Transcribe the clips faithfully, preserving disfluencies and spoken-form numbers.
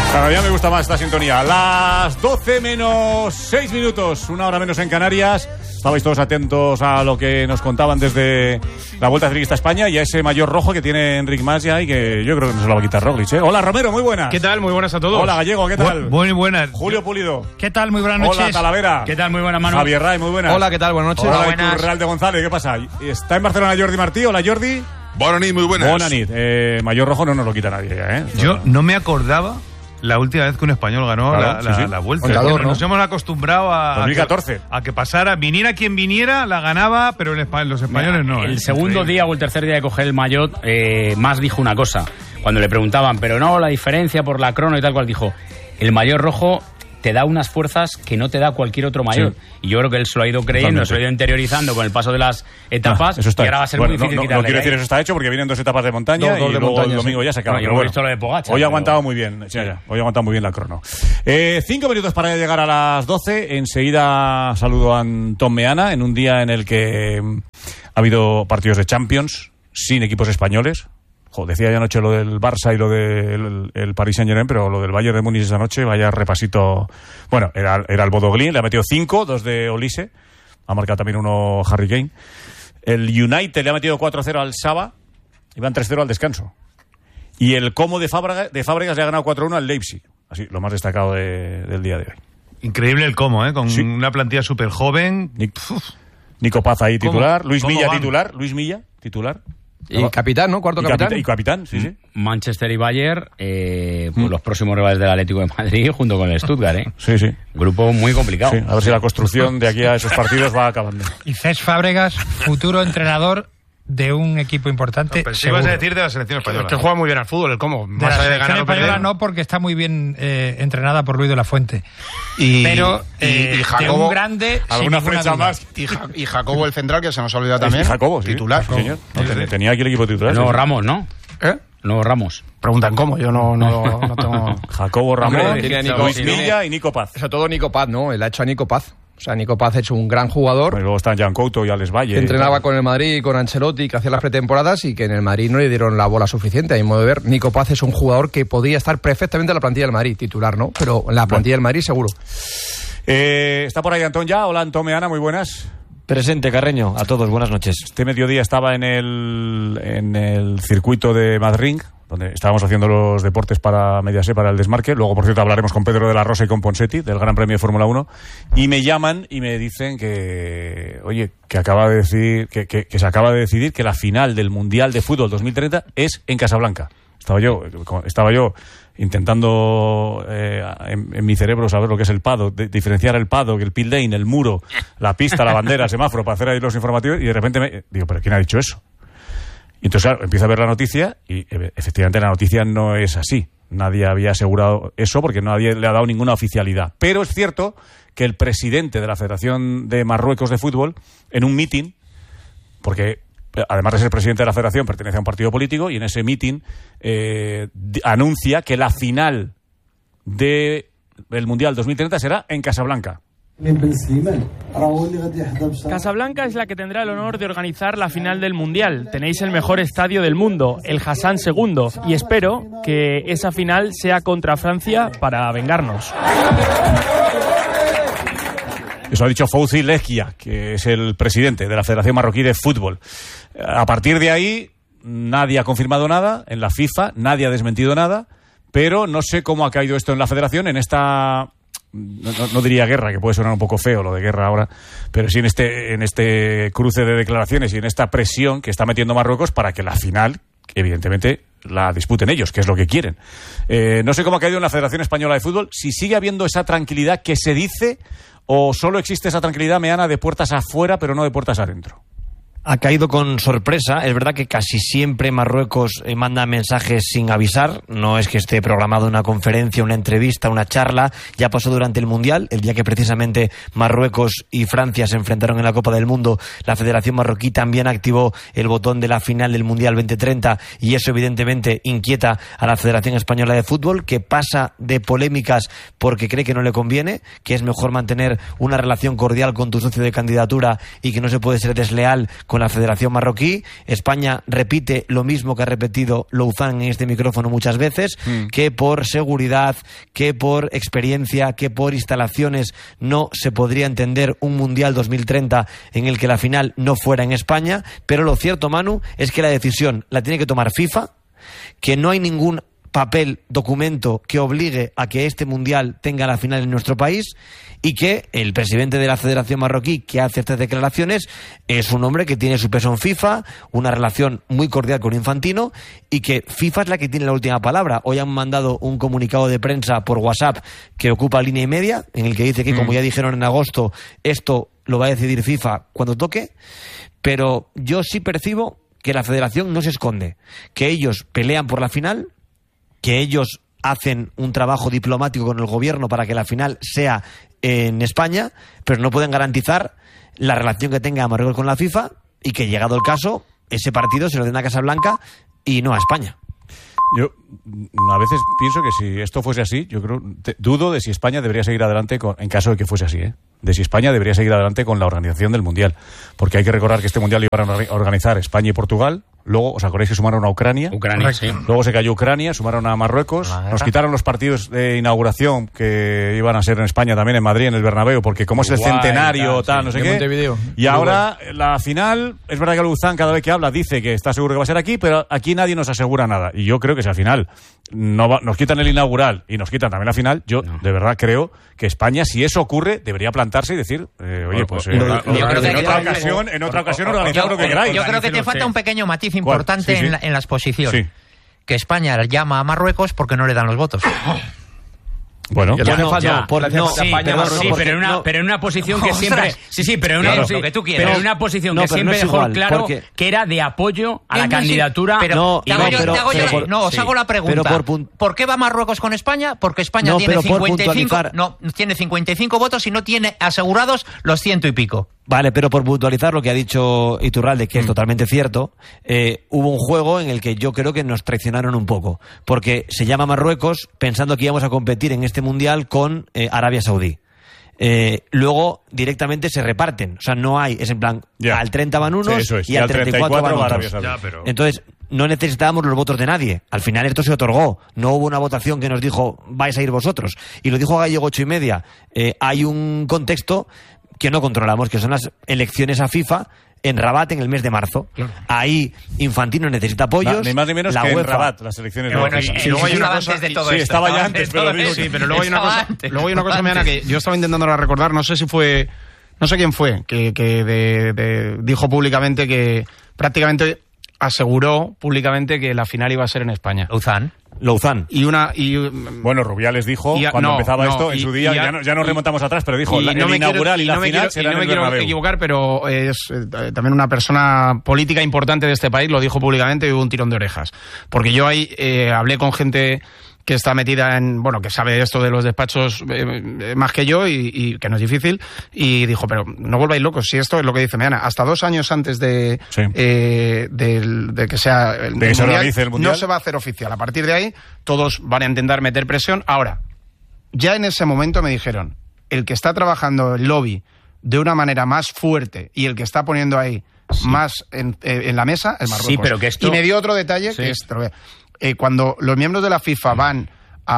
Cada día me gusta más esta sintonía. Las doce menos seis minutos, una hora menos en Canarias. Estabais todos atentos a lo que nos contaban desde la Vuelta Ciclista a España y a ese mayor rojo que tiene Enric Mas ya y que yo creo que no se lo va a quitar Roglic, ¿eh? Hola Romero, muy buenas. ¿Qué tal? Muy buenas a todos. Hola Gallego, ¿qué tal? Muy buenas. Julio Pulido. ¿Qué tal? Muy buenas noches. Hola Talavera. ¿Qué tal? Muy buenas, Manu. Javier Ray, muy buenas. Hola, ¿qué tal? Buenas noches. Hola, Hola, buenas. Real de González, ¿qué pasa? Está en Barcelona Jordi Martí. Hola Jordi. Buenas noches, muy buenas. Buenas noches. Eh, mayor rojo no nos lo quita nadie ya, ¿eh? Yo no me acordaba la última vez que un español ganó Claro, la, sí, la, sí. la Vuelta. Contador, ¿no? Nos hemos acostumbrado a, dos mil catorce. a, que, a que pasara, viniera quien viniera, la ganaba, pero el, los españoles no. El ¿eh? segundo Increíble. día o el tercer día de coger el maillot, eh, Mas dijo una cosa. Cuando le preguntaban, pero no, la diferencia por la crono y tal cual, dijo, el maillot rojo te da unas fuerzas que no te da cualquier otro maillot. Sí. Y yo creo que él se lo ha ido creyendo, Totalmente. se lo ha ido interiorizando con el paso de las etapas. Ah, eso está y ahora va a ser bueno, muy difícil no, no, quitarle. No quiero decir eso está hecho porque vienen dos etapas de montaña dos, dos y de luego montaña, el domingo sí. ya se acaba. Bueno, yo Pero he visto lo de Pogačar. Hoy ha pero... aguantado muy bien. Sí, ya, hoy ha aguantado muy bien la crono. Eh, cinco minutos para llegar a las doce. Enseguida saludo a Antón Meana en un día en el que ha habido partidos de Champions sin equipos españoles. Jo, decía ya anoche lo del Barça y lo del el Paris Saint-Germain, pero lo del Bayern de Múnich esta noche, vaya repasito. Bueno, era, era el Bodø Glimt, le ha metido cinco, dos de Olise, ha marcado también uno Harry Kane. El United le ha metido cuatro cero al Saba, y van tres cero al descanso. Y el Como de Fábregas, de Fábregas le ha ganado cuatro uno al Leipzig. Así, lo más destacado de, del día de hoy. Increíble el cómo, ¿eh? Con sí. una plantilla súper joven. Nico Paz ahí titular, ¿Cómo? Luis ¿Cómo Milla van? titular, Luis Milla titular. Y capitán, ¿no? Cuarto y capitán. capitán. Y capitán, sí, sí. Manchester y Bayern, eh, pues mm. los próximos rivales del Atlético de Madrid junto con el Stuttgart, ¿eh? Sí, sí. Grupo muy complicado. Sí, a ver si la construcción de aquí a esos partidos va acabando. Y Cesc Fábregas, futuro entrenador de un equipo importante. No, pero si ibas a decir de la selección española. Es que juega muy bien al fútbol, el cómo. De la selección española no, porque está muy bien eh, entrenada por Luis de la Fuente. Y, pero eh, y, y Jacobo, de un grande. Alguna flecha más. Y, ja, y Jacobo el central, que se nos ha olvidado también. Jacobo, sí. Titular. Sí, señor. No, ten, tenía aquí el equipo titular. No, sí. Ramos, ¿no? ¿Eh? No, Ramos. Preguntan cómo, yo no, no, no tengo. Jacobo Ramos, Hombre, Nico, Luis Milla y Nico Paz. Sobre todo Nico Paz, ¿no? Él ha hecho a Nico Paz. O sea, Nico Paz ha hecho un gran jugador. Bueno, y luego están Jan Couto y Alex Valle. Que entrenaba con el Madrid y con Ancelotti, que hacía las pretemporadas y que en el Madrid no le dieron la bola suficiente. A mi modo de ver, Nico Paz es un jugador que podía estar perfectamente en la plantilla del Madrid, titular, ¿no? Pero en la plantilla del Madrid seguro. Eh, ¿Está por ahí Antón ya? Hola, Antón Meana, muy buenas. Presente, Carreño. A todos, buenas noches. Este mediodía estaba en el, en el circuito de Madrid, donde estábamos haciendo los deportes para Mediaset, para el desmarque. Luego, por cierto, hablaremos con Pedro de la Rosa y con Ponseti, del Gran Premio de Fórmula uno. Y me llaman y me dicen que, oye, que acaba de decir, que, que, que se acaba de decidir que la final del Mundial de Fútbol dos mil treinta es en Casablanca. Estaba yo, estaba yo intentando eh, en, en mi cerebro saber lo que es el paddock, de, diferenciar el paddock, el pit lane, el muro, la pista, la bandera, el semáforo, para hacer ahí los informativos, y de repente me digo, ¿pero quién ha dicho eso? Y entonces, claro, empiezo a ver la noticia y efectivamente la noticia no es así. Nadie había asegurado eso porque nadie le ha dado ninguna oficialidad. Pero es cierto que el presidente de la Federación de Marruecos de Fútbol, en un meeting, porque además de ser presidente de la federación, pertenece a un partido político, y en ese meeting eh, anuncia que la final del Mundial dos mil treinta será en Casablanca. Casablanca es la que tendrá el honor de organizar la final del Mundial. Tenéis el mejor estadio del mundo, el Hassan segundo, y espero que esa final sea contra Francia para vengarnos. Eso ha dicho Fouzi Leghia, que es el presidente de la Federación Marroquí de Fútbol. A partir de ahí, nadie ha confirmado nada en la FIFA, nadie ha desmentido nada, pero no sé cómo ha caído esto en la Federación, en esta... No, no, no diría guerra, que puede sonar un poco feo lo de guerra ahora, pero sí en este, en este cruce de declaraciones y en esta presión que está metiendo Marruecos para que la final, evidentemente, la disputen ellos, que es lo que quieren. Eh, no sé cómo ha caído en la Federación Española de Fútbol, si sigue habiendo esa tranquilidad que se dice, o solo existe esa tranquilidad, Meana, de puertas afuera, pero no de puertas adentro. Ha caído con sorpresa. Es verdad que casi siempre Marruecos eh, manda mensajes sin avisar. No es que esté programado una conferencia, una entrevista, una charla. Ya pasó durante el Mundial, el día que precisamente Marruecos y Francia se enfrentaron en la Copa del Mundo. La Federación Marroquí también activó el botón de la final del Mundial veinte treinta, y eso evidentemente inquieta a la Federación Española de Fútbol, que pasa de polémicas porque cree que no le conviene, que es mejor mantener una relación cordial con tu socio de candidatura y que no se puede ser desleal con la Federación Marroquí. España repite lo mismo que ha repetido Louzán en este micrófono muchas veces, mm. que por seguridad, que por experiencia, que por instalaciones no se podría entender un Mundial dos mil treinta en el que la final no fuera en España. Pero lo cierto, Manu, es que la decisión la tiene que tomar FIFA, que no hay ningún papel, documento que obligue a que este Mundial tenga la final en nuestro país, y que el presidente de la Federación Marroquí, que hace estas declaraciones, es un hombre que tiene su peso en FIFA, una relación muy cordial con Infantino, y que FIFA es la que tiene la última palabra. Hoy han mandado un comunicado de prensa por WhatsApp que ocupa línea y media, en el que dice que, mm. como ya dijeron en agosto, esto lo va a decidir FIFA cuando toque, pero yo sí percibo que la Federación no se esconde, que ellos pelean por la final, que ellos hacen un trabajo diplomático con el gobierno para que la final sea en España, pero no pueden garantizar la relación que tenga Marruecos con la FIFA, y que, llegado el caso, ese partido se lo den a Casablanca y no a España. Yo a veces pienso que si esto fuese así, yo creo, te, dudo de si España debería seguir adelante con, en caso de que fuese así, ¿eh? de si España debería seguir adelante con la organización del Mundial, porque hay que recordar que este Mundial iban a organizar España y Portugal. Luego, ¿os acordáis que sumaron a Ucrania? Ucrania, sí. Luego se cayó Ucrania, sumaron a Marruecos. Nos quitaron los partidos de inauguración que iban a ser en España también, en Madrid, en el Bernabéu, porque como es el Uruguay, centenario, tal, tal, no sé qué. Montevideo. Y ahora, la final, es verdad que Louzán cada vez que habla dice que está seguro que va a ser aquí, pero aquí nadie nos asegura nada. Y yo creo que si al final no va, nos quitan el inaugural y nos quitan también la final, yo no. de verdad creo que España, si eso ocurre, debería plantarse y decir, eh, oye, pues eh, yo creo que en otra ocasión, en otra ocasión organizad lo que queráis. Yo creo que te falta un pequeño matiz importante sí, sí. En, la, en la exposición. Sí. Que España llama a Marruecos porque no le dan los votos. Bueno, ya no, falta, ya. Por, no, sí, España, pero, sí, pero, en una, no. pero en una posición que siempre sí sí pero en una, claro, posi- lo que tú quieras. pero en una posición no, que siempre no dejó igual, claro porque... que era de apoyo a la no, candidatura. Sí, pero no, te hago no, yo, pero, te hago yo, pero por, no, os sí, hago la pregunta. Por, pun- ¿Por qué va Marruecos con España? Porque España no, tiene cincuenta y cinco, puntualizar... no, tiene cincuenta y cinco votos y no tiene asegurados los ciento y pico. Vale, pero por puntualizar lo que ha dicho Iturralde, que es mm. totalmente cierto, eh, hubo un juego en el que yo creo que nos traicionaron un poco, porque se llama Marruecos pensando que íbamos a competir en este Mundial con eh, Arabia Saudí. Eh, luego directamente se reparten, o sea, no hay, es en plan, yeah. al treinta van unos sí, es. y, y al treinta y cuatro van otros. Ya, pero... Entonces, no necesitábamos los votos de nadie. Al final esto se otorgó. No hubo una votación que nos dijo, vais a ir vosotros. Y lo dijo Gallego ocho y media. Eh, hay un contexto que no controlamos, que son las elecciones a FIFA en Rabat en el mes de marzo. Claro. Ahí Infantino necesita apoyos. No, ni más ni menos la que UEFA, en Rabat, las elecciones de bueno, FIFA. y, y luego hay una cosa de todo sí, esto. estaba ya antes, pero digo, sí, pero luego hay una cosa, luego hay una cosa, Meana, que yo estaba intentando recordar, no sé si fue, no sé quién fue, que, que de, de, dijo públicamente que prácticamente aseguró públicamente que la final iba a ser en España. Louzán. Louzán. Y una y bueno, Rubiales dijo y a, cuando no, empezaba no, esto y, en su día, y a, ya, no, ya nos remontamos atrás, pero dijo y la, no el inaugural quiero, y la no final quiero, será y no en me el quiero Bernabéu. equivocar, pero es eh, también una persona política importante de este país, lo dijo públicamente y hubo un tirón de orejas. Porque yo ahí eh, hablé con gente que está metida en, bueno, que sabe esto de los despachos eh, más que yo y, y que no es difícil, y dijo, pero no volváis locos, si esto es lo que dice Meana, hasta dos años antes de, sí. eh, de, de que sea el, de que se mundial, realice el mundial, no se va a hacer oficial. A partir de ahí, todos van a intentar meter presión. Ahora, ya en ese momento me dijeron, el que está trabajando el lobby de una manera más fuerte y el que está poniendo ahí sí. más en, eh, en la mesa es Marruecos. Sí, pero que esto... Y me dio otro detalle, sí. que es... Eh, cuando los miembros de la FIFA van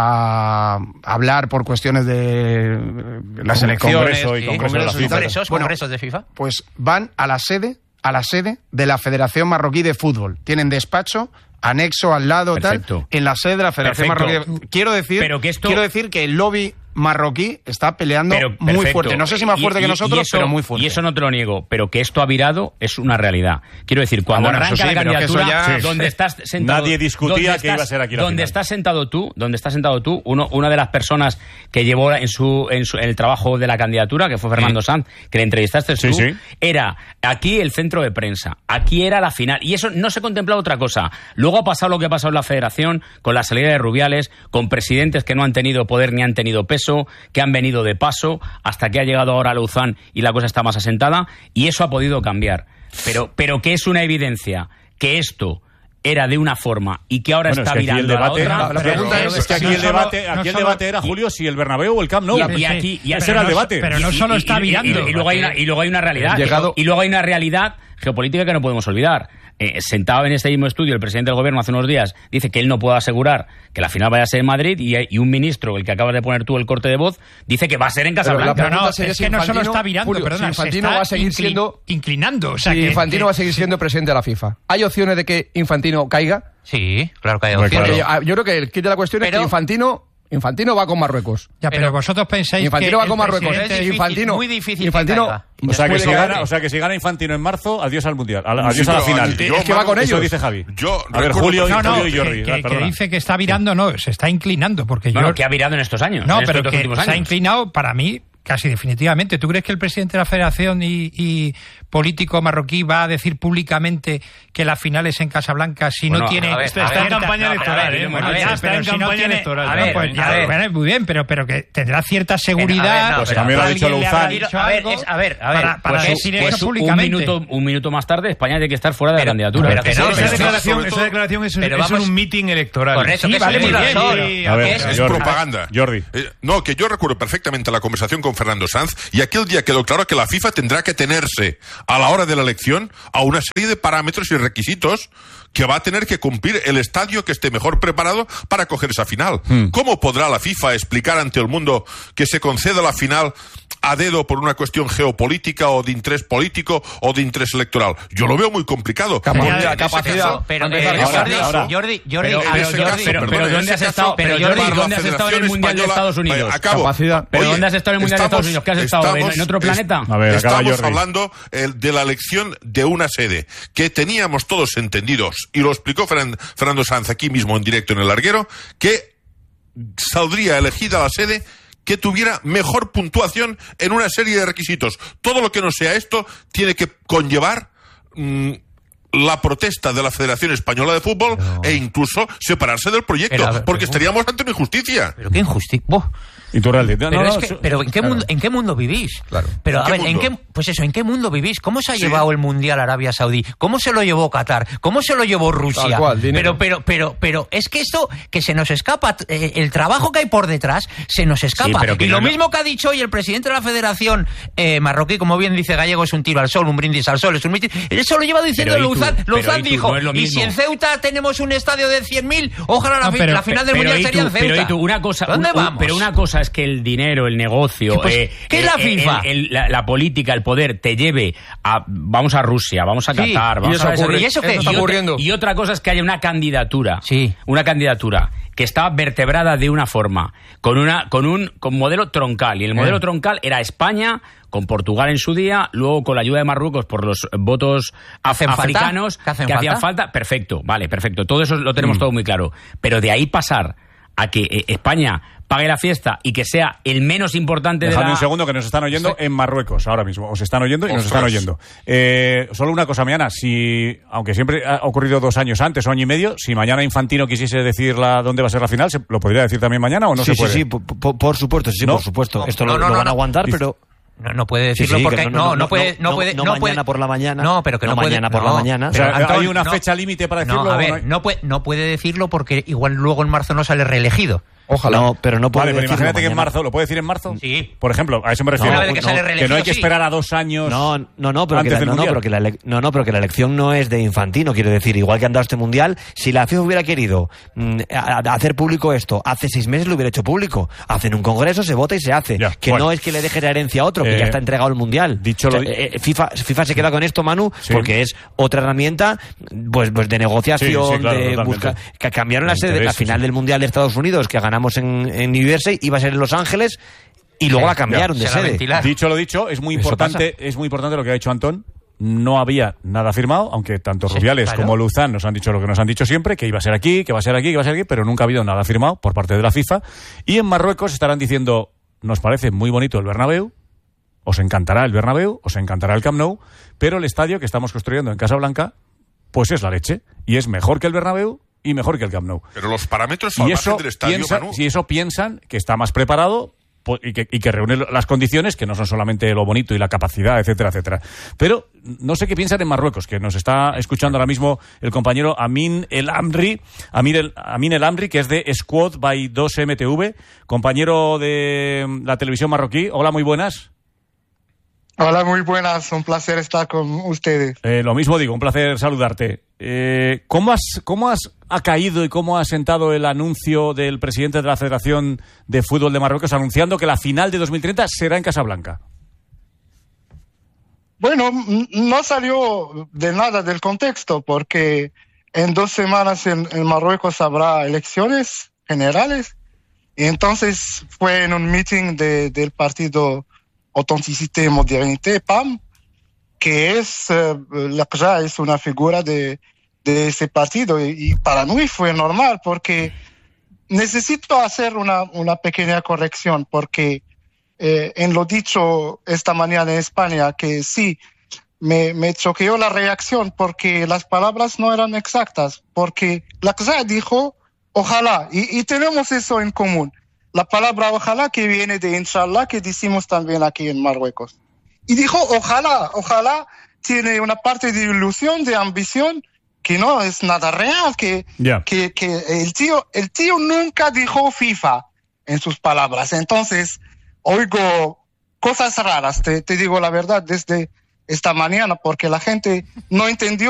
a hablar por cuestiones de las elecciones, Congreso y Congreso de la FIFA. Congresos, bueno, congresos de FIFA, pues van a la sede, a la sede de la Federación Marroquí de Fútbol. Tienen despacho anexo al lado, perfecto, tal, en la sede de la Federación perfecto. Marroquí. Quiero decir, pero que esto... quiero decir que el lobby marroquí está peleando pero, muy fuerte. No sé si más fuerte y, que nosotros, y eso, pero muy fuerte. Y eso no te lo niego, pero que esto ha virado es una realidad. Quiero decir, cuando ah, bueno, arranca sí, la candidatura, ya... donde estás sentado... Nadie discutía que estás, iba a ser aquí la Donde final. estás sentado tú, donde estás sentado tú, uno, una de las personas que llevó en su, en su en el trabajo de la candidatura, que fue Fernando sí. Sanz, que le entrevistaste tú, sí, sí. era aquí el centro de prensa, aquí era la final, y eso no se contemplaba otra cosa. Luego ha pasado lo que ha pasado en la Federación, con la salida de Rubiales, con presidentes que no han tenido poder ni han tenido peso, que han venido de paso, hasta que ha llegado ahora Louzán y la cosa está más asentada, y eso ha podido cambiar. Pero, pero que es una evidencia que esto era de una forma y que ahora bueno, está es que virando debate, a la otra. La pregunta es, es que aquí, no el, solo, debate, aquí no el debate era, Julio, si el Bernabéu o el Camp Nou. Y, y aquí, y ese era el debate. Pero no solo está virando. Y, y, y, luego hay una, y luego hay una realidad. Llegado... Y luego hay una realidad geopolítica que no podemos olvidar. Eh, sentado en este mismo estudio, el presidente del gobierno hace unos días dice que él no puede asegurar que la final vaya a ser en Madrid y, y un ministro, el que acabas de poner tú el corte de voz, dice que va a ser en Casablanca. No, no, es que no solo está virando, Julio, perdona, si Infantino se está va a seguir inclin, siendo inclinando. O sea, si que, Infantino que, va a seguir siendo presidente de la FIFA. ¿Hay opciones de que Infantino caiga? Sí, claro que hay Hombre, opciones. claro. Yo, yo creo que el kit de la cuestión Pero- es que Infantino Infantino va con Marruecos. Ya, pero, Pero- vosotros pensáis Infantino que va el con Marruecos. presidente- Es difícil, Infantino, muy difícil Infantino que caiga. O sea, que puede si quedar- gana, o sea que si gana Infantino en marzo, adiós al Mundial, a- adiós Sí, a la pero final. yo, Es que va con Eso ellos. dice Javi. Yo a ver, recuerdo- Julio, No, no, Julio y que, Jordi. que- ah, que perdona. dice que está virando, no, se está inclinando, porque Bueno, yo... que ha virado en estos años. No, en pero estos dos que últimos se ha años. inclinado para mí casi definitivamente. ¿Tú crees que el presidente de la Federación y, y político marroquí va a decir públicamente que la final es en Casablanca si Bueno, no tiene... a ver, Está, a está en ver, campaña no, electoral, a ver, ¿eh? bueno, Bueno, a ya ver, está pero en si no campaña tiene- electoral. a No, ver, pues a ya, ver. bueno, muy bien, pero, pero que tendrá cierta A seguridad. ver, no, Pues pero- también lo ha alguien dicho le habrá Luzán. dicho A ver, algo es- a ver, a ver, para, para pues- decir pues eso un públicamente. minuto, un minuto más tarde, España tiene que estar fuera de Pero- la candidatura. pero que no, Esa pero- declaración, sobre esa todo- declaración es, un- pero es vamos- un meeting electoral. Correcto, Sí, que vale, eso muy es bien, razón. sí. A ver, Es- Es Jordi. propaganda. Jordi. Eh, no, que yo recuerdo perfectamente la conversación con Fernando Sanz y aquel día quedó claro que la FIFA tendrá que tenerse a la hora de la elección a una serie de parámetros y requisitos que va a tener que cumplir el estadio que esté mejor preparado para coger esa final. Hmm. ¿Cómo podrá la FIFA explicar ante el mundo que se conceda la final a dedo por una cuestión geopolítica o de interés político o de interés electoral? Yo lo veo muy complicado. Capacidad, Porque en ese capacidad. caso- Pero, Para eh, empezar, ahora, Jordi, ahora. Jordi, Jordi, Pero, a en ver, ese Jordi, caso, pero- perdón, pero en ¿dónde ese has caso, estado? Pero, para Jordi, la ¿dónde has estado en el Federación Mundial de Española- Estados Unidos? Eh, acabo. Capacidad. ¿Pero Oye, dónde has estado en el Mundial de Estados Unidos? ¿Qué has estado? ¿En- estamos- en otro planeta? A ver, acaba Estamos Jordi. hablando eh, de la elección de una sede que teníamos todos entendidos, y lo explicó Fern- Fernando Sanz aquí mismo en directo en el larguero, que saldría elegida la sede que tuviera mejor puntuación en una serie de requisitos. Todo lo que no sea esto tiene que conllevar mm, la protesta de la Federación Española de Fútbol Pero- e incluso separarse del proyecto, Pero, a ver, porque pero- estaríamos ante una injusticia. Pero qué injusticia. Y tú, Raldi. No, Pero, no, es no, que- su- pero ¿en qué claro. mundo, en qué mundo vivís? Claro. Pero ¿En a qué ver, ¿en mundo? qué, pues eso, ¿en qué mundo vivís? ¿Cómo se ha Sí. llevado el Mundial Arabia Saudí? ¿Cómo se lo llevó Qatar? ¿Cómo se lo llevó Rusia? Tal cual, dinero. pero, pero, pero, pero es que esto que se nos escapa, eh, el trabajo que hay por detrás se nos escapa. pero que y no lo lo- mismo que ha dicho hoy el presidente de la Federación eh, marroquí, como bien dice Gallego, es un tiro al sol, un brindis al sol, es un mitin. Eso lo lleva diciendo Pero, ¿y tú? Luzán. Pero, Luzán ¿y tú? dijo, No es lo y si mismo. en Ceuta tenemos un estadio de cien mil, ojalá la, No, fi- pero- la final del Pero, Mundial ¿y tú? sería en Ceuta. Pero, ¿y tú? Una cosa, ¿Dónde un- un- vamos? pero una cosa es que el dinero, el negocio, Pues, eh, ¿qué es eh, la eh, FIFA? el- el- la, la política, el poder te lleve a vamos a Rusia, vamos a Sí, Qatar, y vamos eso a ocurre. ¿Y eso qué? Eso está y otra- ocurriendo. y otra cosa es que haya una candidatura, Sí. una candidatura que está vertebrada de una forma, con una con un con modelo troncal, y el modelo Eh. troncal era España con Portugal en su día, luego con la ayuda de Marruecos por los votos af- ¿Hacen falta? africanos ¿Que hacen que hacían falta? falta, perfecto, vale, perfecto, todo eso lo tenemos todo muy claro, pero de ahí pasar a que eh, España pague la fiesta y que sea el menos importante de Dejadme la... un segundo que nos están oyendo en Marruecos ahora mismo. Os están oyendo y nos Ostras. están oyendo. Eh, solo una cosa, mañana, si, aunque siempre ha ocurrido dos años antes o año y medio, si mañana Infantino quisiese decir la, dónde va a ser la final, ¿se lo podría decir también mañana o no sí, se sí, puede? sí, por, por- por supuesto, sí, sí, ¿No? por supuesto. Esto No, lo, no, lo no, van a no. aguantar, Dice- pero... No, no puede Sí, decirlo sí, porque que no, no, no, no, puede, no, no, puede, no no puede- mañana por la mañana. No, pero que no, No puede, mañana por no, la mañana. O sea, pero, Antón, ¿hay una no, fecha límite para decirlo? No, a o ver, no hay? no puede, no puede decirlo porque igual luego en marzo no sale reelegido. Ojalá. No, pero no puede Vale, pero decirlo imagínate que en mañana. marzo, ¿lo puede decir en marzo? Sí. Por ejemplo, a eso me refiero. Una vez que sale que no reelegido, hay que sí. esperar a dos años No, no, no, pero que antes la, del no, no, Mundial. pero que la ele- no, no, pero que la elección no es de Infantino, quiero decir, igual que han dado este mundial, si la FIFA hubiera querido mm, a- a- hacer público esto, hace seis meses lo hubiera hecho público. Hacen un congreso, se vota y se hace. Ya, que bueno. no es que le deje la herencia a otro, que Eh, ya está entregado el mundial. dicho O sea, lo di- eh, eh, FIFA, FIFA se queda con esto, Manu, Sí. porque es otra herramienta pues, pues de negociación, Sí, sí, claro, de totalmente. buscar. Que cambiaron la De sede de la intereses, final sí. del mundial de Estados Unidos, que ganamos en, en New Jersey, iba a ser en Los Ángeles. Y luego Sí, la cambiaron ya, de se la sede. ventilaron. Dicho lo dicho, es muy Eso importante, es muy importante lo que ha dicho Antón. No había nada firmado, aunque tanto Sí, Rubiales claro. como Luzán nos han dicho lo que nos han dicho siempre, que iba a ser aquí, que va a ser aquí, que va a ser aquí, pero nunca ha habido nada firmado por parte de la FIFA. Y en Marruecos estarán diciendo, nos parece muy bonito el Bernabéu, os encantará el Bernabéu, os encantará el Camp Nou, pero el estadio que estamos construyendo en Casablanca, pues es la leche. Y es mejor que el Bernabéu y mejor que el Camp Nou. Pero los parámetros al Y margen eso, del estadio, piensa, Manu, si eso piensan que está más preparado po- y que, y que reúne las condiciones, que no son solamente lo bonito y la capacidad, etcétera, etcétera. Pero no sé qué piensan en Marruecos, que nos está escuchando ahora mismo el compañero Amin El Amri, Amin El, Amin El Amri, que es de Squad by dos M T V, compañero de la televisión marroquí. Hola, muy buenas. Hola, muy buenas, un placer estar con ustedes. Eh, lo mismo digo, un placer saludarte. Eh, ¿cómo, has, ¿Cómo has ha caído y cómo ha sentado el anuncio del presidente de la Federación de Fútbol de Marruecos anunciando que la final de dos mil treinta será en Casablanca? Bueno, no salió de nada del contexto, porque en dos semanas en, en Marruecos habrá elecciones generales, y entonces fue en un meeting de, del partido Authenticité et Modernité, P A M, que es, eh, Lakja es una figura de, de ese partido, y, y para mí fue normal, porque necesito hacer una, una pequeña corrección, porque eh, en lo dicho esta mañana en España, que sí, me, me choqueó la reacción, porque las palabras no eran exactas, porque Lakja dijo ojalá, y, y tenemos eso en común. La palabra ojalá, que viene de inshallah, que decimos también aquí en Marruecos. Y dijo ojalá, ojalá tiene una parte de ilusión, de ambición, que no es nada real, que, yeah. que, que el tío, el tío nunca dijo FIFA en sus palabras. Entonces, oigo cosas raras, te, te digo la verdad, desde esta mañana, porque la gente no entendió